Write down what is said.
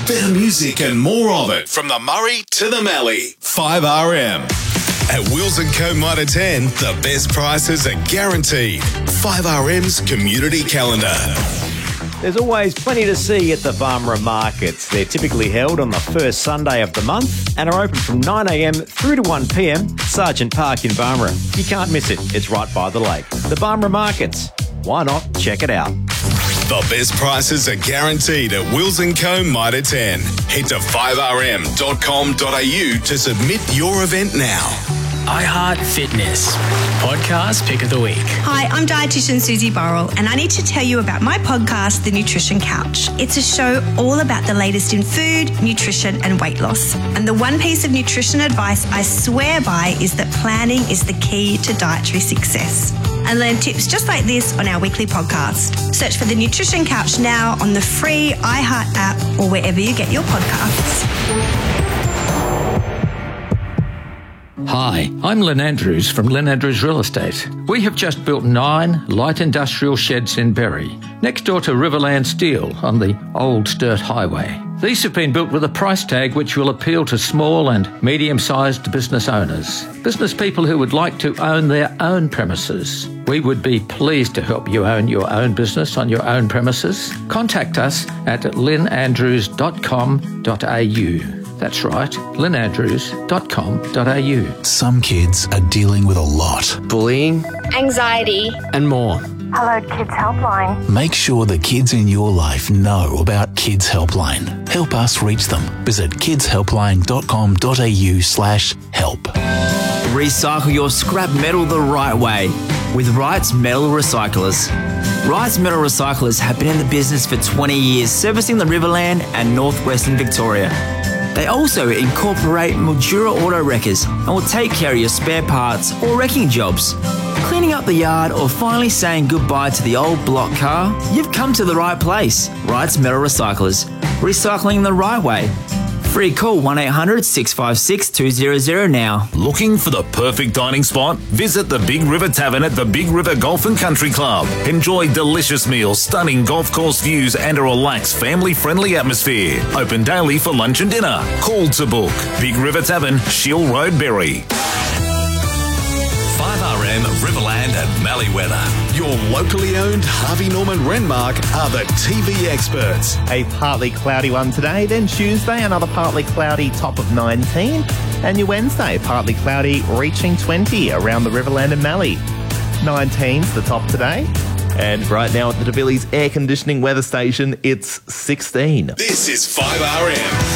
Better music and more of it from the Murray to the Mallee. 5RM. At Wills & Co Mitre 10, the best prices are guaranteed. 5RM's community calendar. There's always plenty to see at the Barmera markets. They're typically held on the first Sunday of the month and are open from 9am through to 1pm. Sargent Park in Barmera. You can't miss it. It's right by the lake. The Barmera markets. Why not check it out? The best prices are guaranteed at Wills & Co Mitre 10. Head to 5rm.com.au to submit your event now. iHeart Fitness Podcast Pick of the Week. Hi, I'm dietitian Susie Burrell, and I need to tell you about my podcast, The Nutrition Couch. It's a show all about the latest in food, nutrition, and weight loss. And the one piece of nutrition advice I swear by is that planning is the key to dietary success. And learn tips just like this on our weekly podcast. Search for The Nutrition Couch now on the free iHeart app or wherever you get your podcasts. Hi, I'm Lynn Andrews from Lynn Andrews Real Estate. We have just built 9 light industrial sheds in Berry, next door to Riverland Steel on the Old Sturt Highway. These have been built with a price tag which will appeal to small and medium-sized business owners, business people who would like to own their own premises. We would be pleased to help you own your own business on your own premises. Contact us at lynnandrews.com.au. That's right, lynnandrews.com.au. Some kids are dealing with a lot. Bullying, anxiety, and more. Hello Kids Helpline. Make sure the kids in your life know about Kids Helpline. Help us reach them. Visit kidshelpline.com.au/help. Recycle your scrap metal the right way with Wright's Metal Recyclers. Wright's Metal Recyclers have been in the business for 20 years, servicing the Riverland and northwestern Victoria. They also incorporate Mildura auto wreckers and will take care of your spare parts or wrecking jobs. Cleaning up the yard or finally saying goodbye to the old block car? You've come to the right place. Wright's Metal Recyclers. Recycling the right way. Free call 1-800-656-200 now. Looking for the perfect dining spot? Visit the Big River Tavern at the Big River Golf and Country Club. Enjoy delicious meals, stunning golf course views and a relaxed family-friendly atmosphere. Open daily for lunch and dinner. Call to book. Big River Tavern, Shield Road, Berry. 5RM Riverland and Mallee weather. Your locally owned Harvey Norman Renmark are the TV experts. A partly cloudy one today, then Tuesday another partly cloudy top of 19, and your Wednesday partly cloudy reaching 20 around the Riverland and Mallee. 19's the top today, and right now at the De Villiers Air Conditioning Weather Station it's 16. This is 5RM.